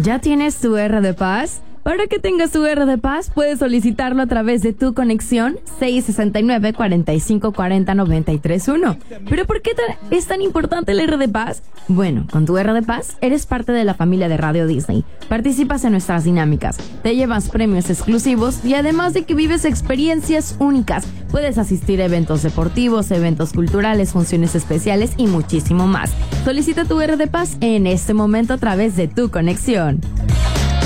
¿Ya tienes tu R de Paz? Para que tengas tu R de Paz, puedes solicitarlo a través de tu conexión 669-4540-931. ¿Pero por qué es tan importante el R de Paz? Bueno, con tu R de Paz, eres parte de la familia de Radio Disney. Participas en nuestras dinámicas, te llevas premios exclusivos y además de que vives experiencias únicas, puedes asistir a eventos deportivos, eventos culturales, funciones especiales y muchísimo más. Solicita tu R de Paz en este momento a través de tu conexión.